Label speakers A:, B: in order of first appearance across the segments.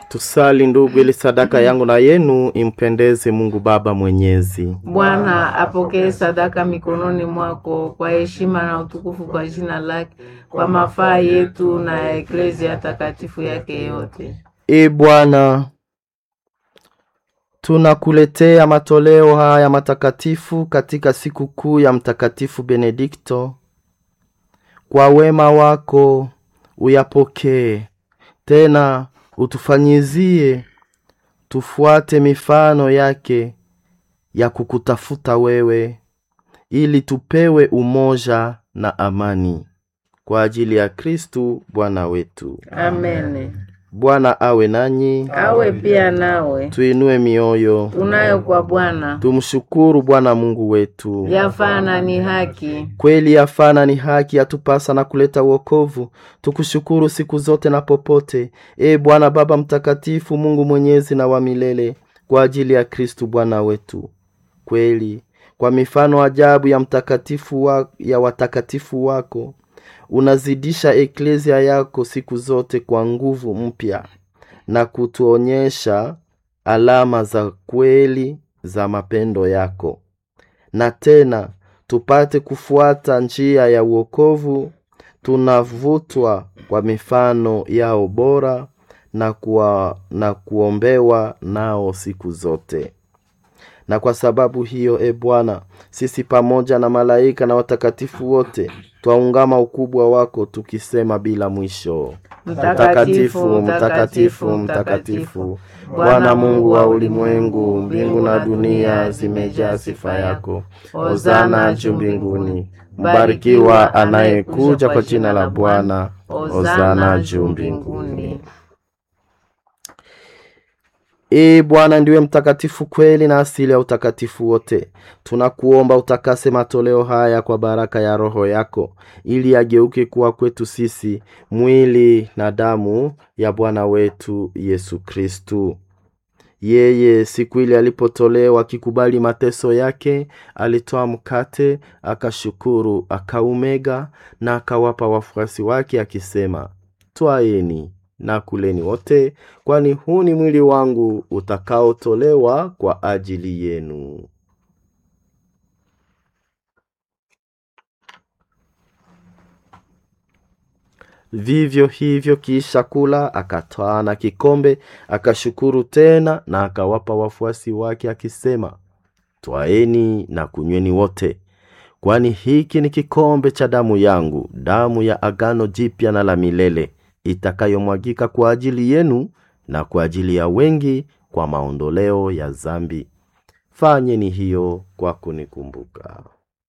A: Tusali ndugu, ili sadaka yangu na yenu impendeze Mungu Baba Mwenyezi.
B: Bwana apokee sadaka mikononi mwako kwa heshima na utukufu kwa jina lake, kwa mafaa yetu na ya Eklezia takatifu yake yote.
A: Bwana, tunakuletea matoleo haya matakatifu katika siku kuu ya Mtakatifu Benedikto. Kwa wema wako uyapokee, tena utufanyizie tufuate mifano yake ya kukutafuta wewe, ili tupewe umoja na amani. Kwa ajili ya Kristu Bwana wetu.
B: Amen.
A: Bwana awe nanyi.
B: Awe pia nawe.
A: Tuinue mioyo.
B: Tunayo kwa Bwana.
A: Tumshukuru Bwana Mungu wetu.
B: Yafana ni haki.
A: Kweli yafana ni haki, yatupasa na kuleta wokovu. Tukushukuru siku zote na popote, Bwana Baba mtakatifu, Mungu mwenyezi na wa milele, kwa ajili ya Kristu Bwana wetu. Kweli kwa mifano ajabu ya watakatifu wako unazidisha Eklezia yako siku zote kwa nguvu mpya, na kutuonyesha alama za kweli za mapendo yako. Na tena tupate kufuata njia ya wokovu, tunavutwa kwa mifano yao bora na kuombewa nao siku zote. Na kwa sababu hiyo, Bwana, sisi pamoja na malaika na watakatifu wote twaungama ukubwa wako, tukisema bila mwisho: Mtakatifu, mtakatifu, mtakatifu, Bwana Mungu wa ulimwengu. Mbingu na dunia zimejaa sifa yako. Hosana juu mbinguni. Mbarikiwa anayekuja kwa jina la Bwana. Hosana juu mbinguni. Bwana ndiwe mtakatifu kweli na asili ya utakatifu wote. Tunakuomba utakase matoleo haya kwa baraka ya Roho yako, ili yageuke kuwa kwetu sisi mwili na damu ya Bwana wetu Yesu Kristu. Yeye siku ile alipotolewa akikubali mateso yake, alitoa mkate, akashukuru, akaumega na akawapa wafuasi wake akisema, twaeni na kuleni wote, kwani huu ni mwili wangu utakaotolewa kwa ajili yenu. Vivyo hivyo kisha kula, akatwaa na kikombe, akashukuru tena na akawapa wafuasi wake akisema, twaeni na kunyweni wote, kwani hiki ni kikombe cha damu yangu, damu ya agano jipya na la milele, itakayomwagika kwa ajili yenu na kwa ajili ya wengi kwa maondoleo ya dhambi. Fanyeni hiyo kwa kunikumbuka.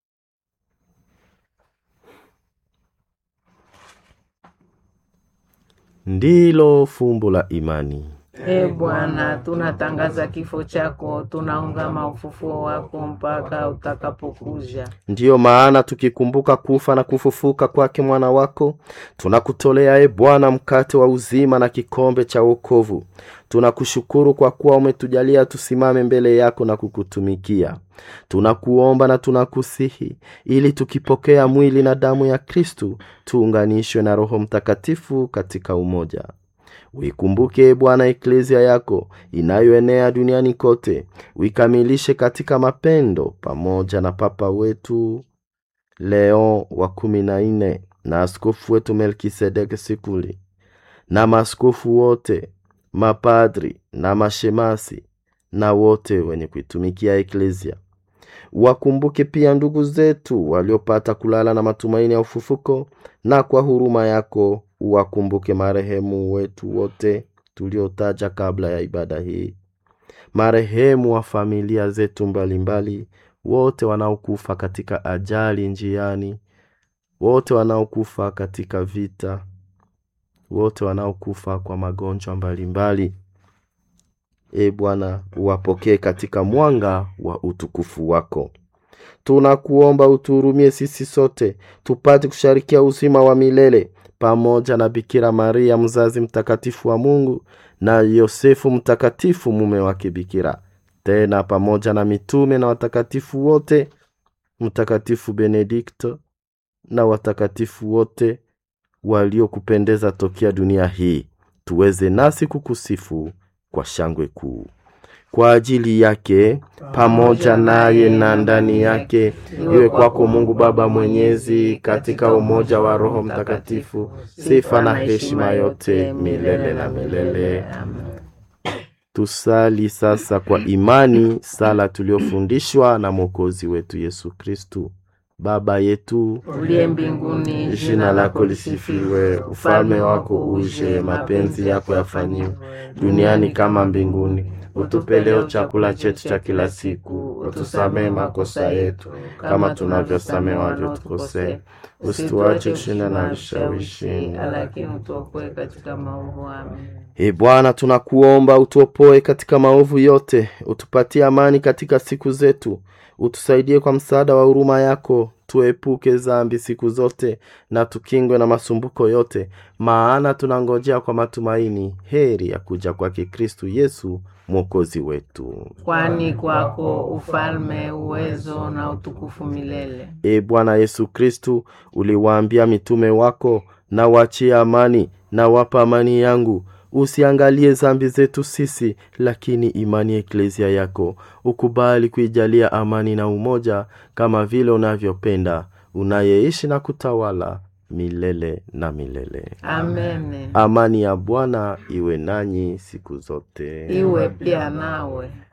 A: Ndilo fumbo la imani.
B: Bwana, tunatangaza kifo chako, tunaungama ufufuo wako mpaka utakapokuja.
A: Ndiyo maana tukikumbuka kufa na kufufuka kwake mwana wako, tunakutolea Bwana mkate wa uzima na kikombe cha wokovu. Tunakushukuru kwa kuwa umetujalia tusimame mbele yako na kukutumikia. Tunakuomba na tunakusihi, ili tukipokea mwili na damu ya Kristu, tuunganishwe na Roho Mtakatifu katika umoja. Uikumbuke Bwana Eklezia yako inayoenea duniani kote, uikamilishe katika mapendo, pamoja na Papa wetu Leo wa 14 na askofu wetu Melkisedek Sikuli, na maaskofu wote, mapadri na mashemasi, na wote wenye kuitumikia Eklezia. Wakumbuke pia ndugu zetu waliopata kulala na matumaini ya ufufuko, na kwa huruma yako wakumbuke marehemu wetu wote tuliotaja kabla ya ibada hii, marehemu wa familia zetu mbalimbali, wote wanaokufa katika ajali njiani, wote wanaokufa katika vita, wote wanaokufa kwa magonjwa mbalimbali. Bwana, uwapokee katika mwanga wa utukufu wako. Tunakuomba utuhurumie sisi sote, tupate kusharikia uzima wa milele pamoja na Bikira Maria mzazi mtakatifu wa Mungu, na Yosefu mtakatifu mume wake Bikira, tena pamoja na mitume na watakatifu wote, Mtakatifu Benedikto na watakatifu wote waliokupendeza tokea dunia hii. tuweze nasi kukusifu kwa shangwe kuu. Kwa ajili yake, pamoja naye na ndani yake, iwe kwako Mungu Baba Mwenyezi, katika umoja wa Roho Mtakatifu, sifa na heshima yote milele na milele. Tusali sasa kwa imani sala tuliofundishwa na Mwokozi wetu Yesu Kristu. Baba yetu
B: uliye mbinguni,
A: jina lako lisifiwe, ufalme wako uje, mapenzi yako yafanyiwe duniani kama mbinguni. Utupe leo chakula chetu cha kila siku, utusamehe makosa yetu kama tunavyosamehe waliotukosea, usituache kushinda na vishawishi,
B: lakini utuokoe katika maovu. Amen.
A: Bwana, tunakuomba utuopoe katika maovu yote, utupatie amani katika siku zetu, utusaidie kwa msaada wa huruma yako, tuepuke dhambi siku zote na tukingwe na masumbuko yote, maana tunangojea kwa matumaini heri ya kuja kwake Kristu Yesu Mwokozi wetu.
B: Kwani kwako ufalme, uwezo na utukufu milele.
A: Bwana Yesu Kristu, uliwaambia mitume wako, na wachia amani na wapa amani yangu, usiangalie dhambi zetu sisi, lakini imani ya eklezia yako. Ukubali kuijalia amani na umoja kama vile unavyopenda, unayeishi na kutawala milele na milele.
B: Amen.
A: Amani ya Bwana iwe nanyi siku zote.
B: Iwe pia nawe.